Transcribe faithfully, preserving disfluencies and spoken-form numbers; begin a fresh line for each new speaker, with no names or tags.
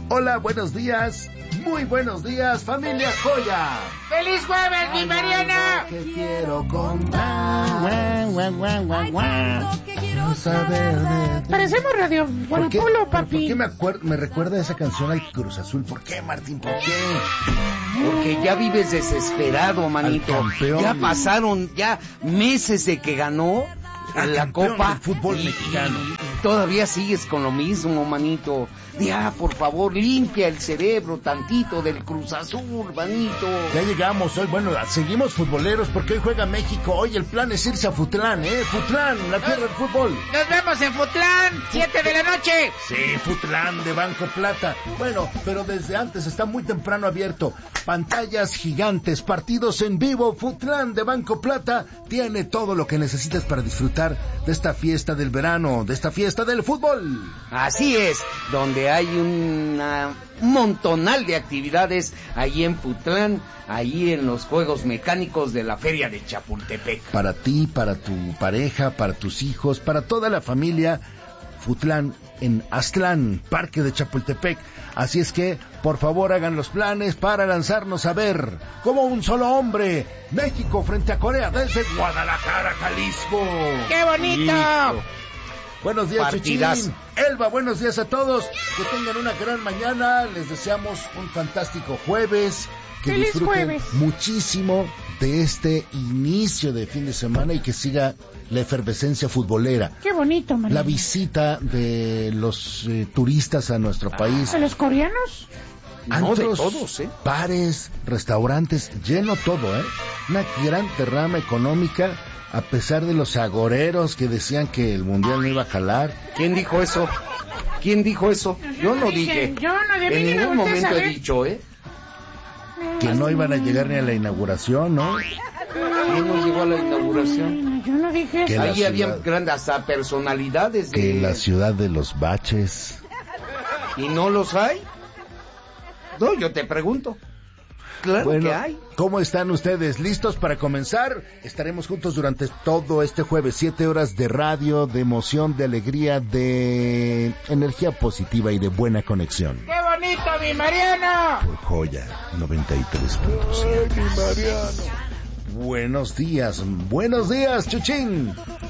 Hola, buenos días. Muy buenos días, familia Joya.
¡Feliz jueves, mi Mariana!
Que quiero contar.
Guau, guau, guau, guau.
Quiero saber de ti.
Parecemos Radio
¿Por qué,
Polo,
¿Por
papi.
qué me, acuer- me recuerda esa canción al Cruz Azul? ¿Por qué, Martín? ¿Por qué?
Porque ya vives desesperado, manito.
Al campeón.
Ya pasaron ya meses de que ganó
Al
la
campeón
Copa.
del fútbol
y,
mexicano.
y- y todavía sigues con lo mismo, manito. Ya, por favor, limpia el cerebro tantito del Cruz Azul, manito.
Ya llegamos hoy, bueno, seguimos futboleros porque hoy juega México. Hoy el plan es irse a Futlán, ¿eh? Futlán, la tierra del fútbol.
Nos vemos en Futlán, siete de la noche.
Sí, Futlán de Banco Plata. Bueno, pero desde antes está muy temprano abierto. Pantallas gigantes, partidos en vivo. Futlán de Banco Plata tiene todo lo que necesitas para disfrutar de esta fiesta del verano, de esta fiesta del fútbol.
Así es, donde hay una, un montonal de actividades ahí en Futlán, ahí en los juegos mecánicos de la Feria de Chapultepec.
Para ti, para tu pareja, para tus hijos, para toda la familia, Futlán en Aztlán, Parque de Chapultepec. Así es que, por favor, hagan los planes para lanzarnos a ver, como un solo hombre, México frente a Corea desde Guadalajara, Jalisco.
¡Qué bonito!
Listo. Buenos días,
Partidazo.
Chuchín. Elba, buenos días a todos. Que tengan una gran mañana. Les deseamos un fantástico jueves. Que
¡Feliz
disfruten
jueves!
muchísimo de este inicio de fin de semana y que siga la efervescencia futbolera.
Qué bonito, María.
La visita de los eh, turistas a nuestro país.
¿De los coreanos?
No, de
Antros,
todos, ¿eh?
bares, restaurantes, lleno todo, ¿eh? Una gran derrama económica, a pesar de los agoreros que decían que el mundial no iba a jalar.
¿Quién dijo eso? ¿Quién dijo eso? Yo no
dije,
dije.
yo no, de mí
En
ni me
ningún
voltees a
momento he
ver.
dicho, ¿eh?
Que no iban a llegar ni a la inauguración, ¿no?
¿Quién no llegó a la inauguración?
Yo no dije
Que
eso.
la
Ahí había
ciudad-
grandes hasta personalidades de...
Que la ciudad de los baches.
¿Y no los hay? No, yo te pregunto. Claro
Bueno,
que hay.
¿cómo están ustedes? ¿Listos para comenzar? Estaremos juntos durante todo este jueves, siete horas de radio, de emoción, de alegría, de energía positiva y de buena conexión.
¡Qué bonito, mi Mariano!
Por Joya noventa y tres punto siete. Buenos días, buenos días, Chuchín.